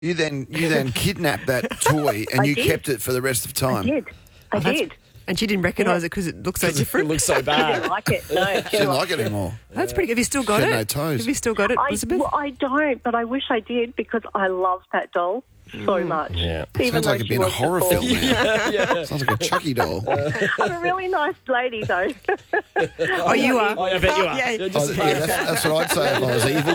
You then kidnapped that toy and you kept it for the rest of time. I did. And she didn't recognise it because it looks so different? It looks so I bad. didn't like it. No, She didn't like it anymore. That's pretty good. Have you still got She it? had no toes. Have you still got it, Elizabeth? I don't, but I wish I did because I love that doll so much. Yeah. Sounds like it'd be in a horror film now. Sounds like a Chucky doll. I'm a really nice lady, though. Oh, you are? Oh, I bet you are. Yeah. That's what I'd say if I was evil.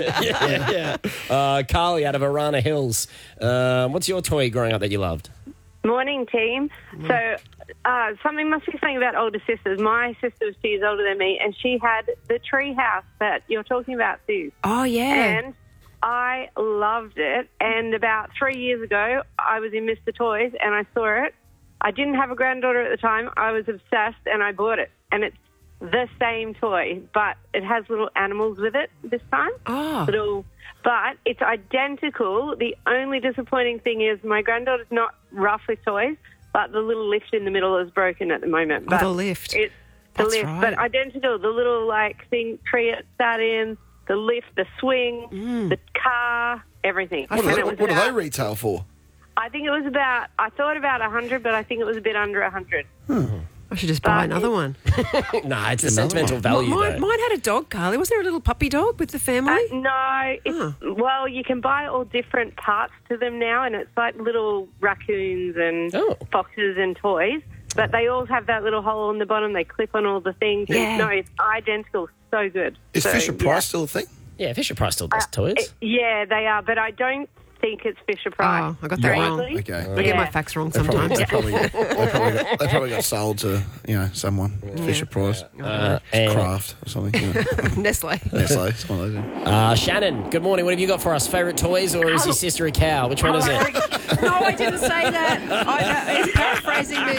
Yeah. Carly out of Arana Hills. What's your toy growing up that you loved? Morning, team. So, something must be something about older sisters. My sister was 2 years older than me, and she had the tree house that you're talking about, Sue. Oh, yeah. And I loved it. And about 3 years ago, I was in Mr. Toys, and I saw it. I didn't have a granddaughter at the time. I was obsessed, and I bought it. And it's the same toy, but it has little animals with it this time. Oh. But it's identical. The only disappointing thing is my granddaughter's not rough with toys, but the little lift in the middle is broken at the moment. But the lift. It's the That's lift, right. but identical. The little tree it sat in, the lift, the swing, the car, everything. What do they retail for? I think it was about 100, but I think it was a bit under 100. I should just buy another one. Nah, it's the sentimental value, Mine though. had a dog, Carly. Was there a little puppy dog with the family? No, well, you can buy all different parts to them now, and it's like little raccoons and foxes and toys, but they all have that little hole in the bottom. They clip on all the things. Yeah. And, no, it's identical. So good. Is Fisher Price still a thing? Yeah, Fisher Price still does toys. Yeah, they are, but I don't think it's Fisher Price. Oh, I got that wrong. Strangely. Okay. I get my facts wrong They probably, sometimes. they probably got sold to someone. Fisher Price, And Kraft or something. You know. Nestle. Nestle, some of those. Shannon, good morning. What have you got for us? Favourite toys, or is your sister a cow? Which one is it? No, I didn't say that. It's paraphrasing me.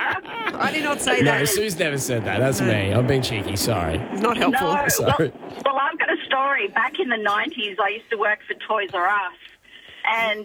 I did not say No, that. Sue's never said that. That's me. I'm being cheeky. Sorry. It's not helpful. No, Sorry. well, I've got a story. Back in the 90s, I used to work for Toys R Us, and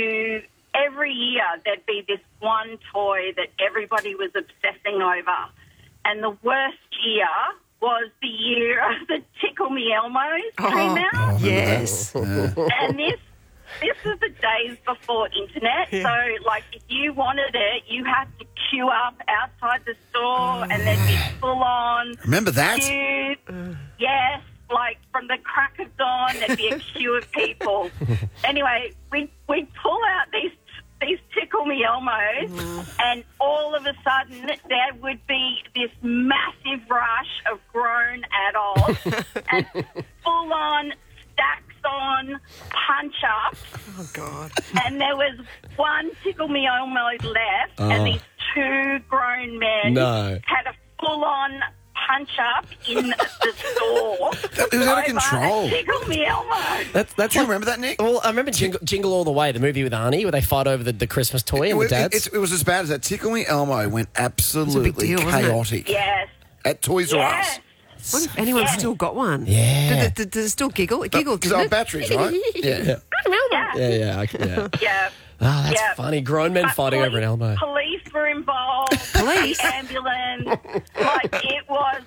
every year there'd be this one toy that everybody was obsessing over. And the worst year was the year the Tickle Me Elmos came out. Yes. And this was the days before internet. So, if you wanted it, you had to queue up outside the store, and there'd be full-on Remember that? queues. Yes, from the crack of dawn, there'd be a queue of people. Anyway, we'd pull out these Tickle Me Elmos, and all of a sudden there would be this massive rush of grown adults and full-on stacks-on punch-ups. Oh, God. And there was one Tickle Me Elmo left, and these two grown men had a full-on punch-up in the store. It was out of control. Tickle Me Elmo. That's Do you remember that, Nick? Well, I remember Jingle All the Way, the movie with Arnie, where they fight over the Christmas toy and the dads. It was as bad as that. Tickle Me Elmo went absolutely deal, wasn't it? chaotic Yes. at Toys R Us. Yes. I wonder if anyone's still got one. Yeah. Does it still giggle? It giggled, Because didn't our it? batteries, right? Yeah. Yeah. Yeah. Yeah. Oh, that's Yeah. funny. Grown men But fighting over an Elmo. Police were involved. Police? The ambulance. It was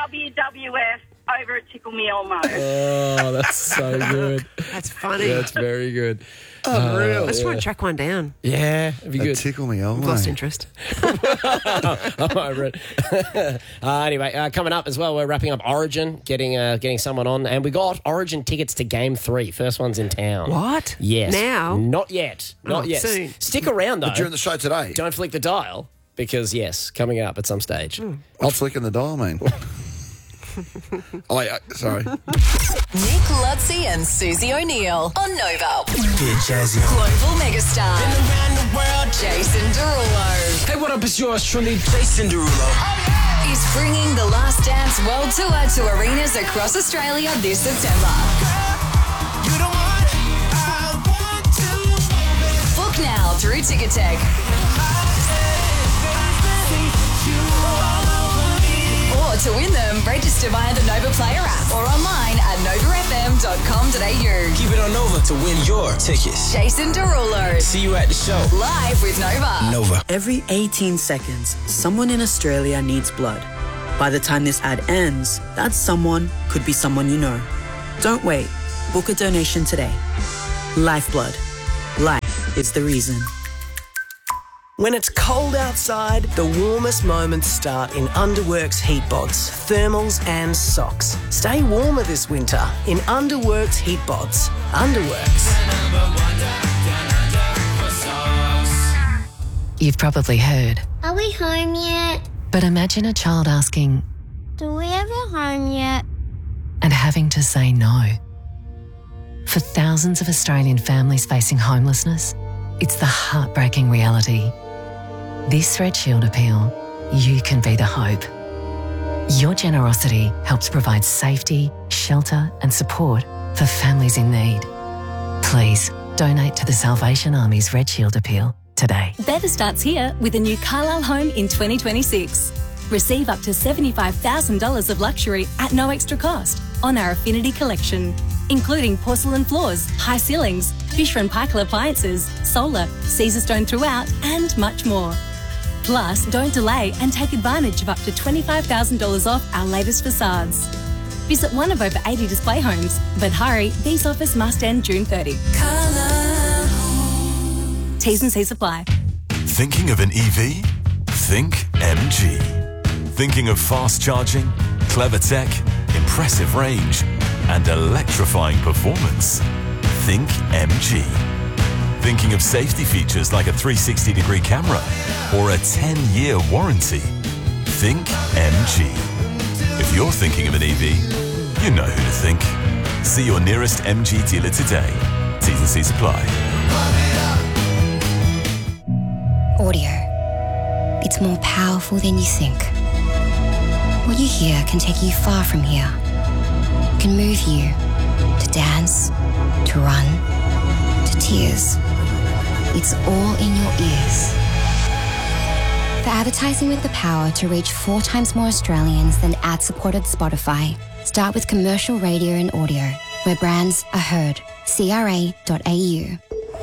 WWF over at Tickle Me Elmo. Oh, that's so good. That's funny. That's very good. Unreal. Let's try and track one down. Yeah, it'd be good. Tickle Me Elmo. Lost interest. I'm over it. Anyway, coming up as well, we're wrapping up Origin, getting someone on, and we got Origin tickets to Game 3. First one's in town. What? Yes. Now? Not yet. Not yet. soon. Stick around, though. During the show today. Don't flick the dial, because, yes, coming up at some stage. What's flicking the dial mean? Sorry. Nick Lutzi and Susie O'Neill on Nova. Get jazzy. Global megastar Been around the world. Jason Derulo Hey, what up? It's yours truly, Jason Derulo. is bringing the Last Dance World Tour to arenas across Australia this September. You the one I want to. Book now through Ticketek. Or to win them, register via the Nova Player app or online at novafm.com.au. Keep it on Nova to win your tickets. Jason Derulo, See you at the show. live with Nova. Nova. Every 18 seconds, someone in Australia needs blood. By the time this ad ends, that someone could be someone you know. Don't wait. Book a donation today. Lifeblood. Life is the reason. When it's cold outside, the warmest moments start in Underworks heat bods, thermals and socks. Stay warmer this winter in Underworks heat bods. Underworks. You've probably heard, Are we home yet? but imagine a child asking Do we have a home yet? and having to say no. For thousands of Australian families facing homelessness, it's the heartbreaking reality. This Red Shield appeal, you can be the hope. Your generosity helps provide safety, shelter and support for families in need. Please donate to the Salvation Army's Red Shield appeal today. Better starts here with a new Carlisle home in 2026. Receive up to $75,000 of luxury at no extra cost on our Affinity collection, including porcelain floors, high ceilings, Fisher & Paykel appliances, solar, Caesarstone throughout and much more. Plus, don't delay and take advantage of up to $25,000 off our latest facades. Visit one of over 80 display homes, but hurry, these offers must end June 30. T's and C's apply. Thinking of an EV? Think MG. Thinking of fast charging, clever tech, impressive range, and electrifying performance? Think MG. Thinking of safety features like a 360-degree camera or a 10-year warranty? Think MG. If you're thinking of an EV, you know who to think. See your nearest MG dealer today. T's and C's apply. Audio. It's more powerful than you think. What you hear can take you far from here. It can move you to dance, to run, to tears. It's all in your ears. For advertising with the power to reach 4 times more Australians than ad-supported Spotify, start with commercial radio and audio, where brands are heard. CRA.au.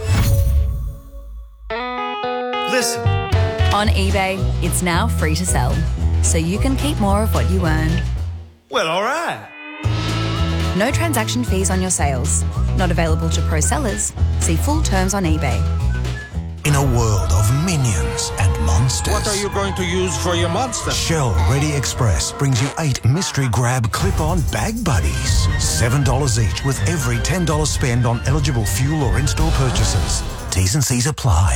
Listen. On eBay, it's now free to sell, so you can keep more of what you earn. Well, all right. No transaction fees on your sales. Not available to pro sellers. See full terms on eBay. In a world of minions and monsters. What are you going to use for your monster? Shell Ready Express brings you 8 mystery grab clip-on bag buddies. $7 each with every $10 spend on eligible fuel or in-store purchases. T's and C's apply.